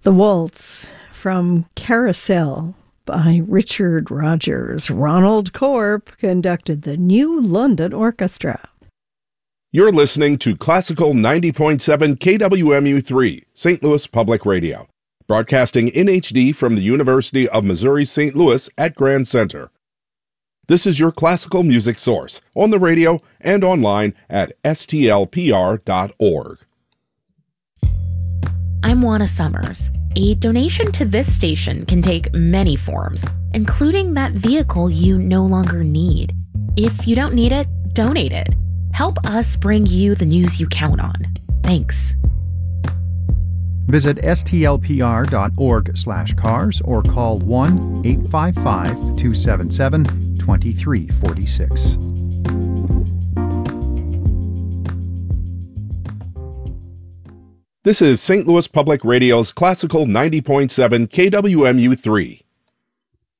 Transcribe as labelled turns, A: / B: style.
A: The Waltz from Carousel by Richard Rodgers. Ronald Korp conducted the New London Orchestra.
B: You're listening to Classical 90.7 KWMU3, St. Louis Public Radio, broadcasting in HD from the University of Missouri St. Louis at Grand Center. This is your classical music source on the radio and online at stlpr.org.
C: I'm Juana Summers. A donation to this station can take many forms, including that vehicle you no longer need. If you don't need it, donate it. Help us bring you the news you count on. Thanks.
D: Visit stlpr.org/cars or call 1-855-277-2346.
B: This is St. Louis Public Radio's Classical 90.7 KWMU3.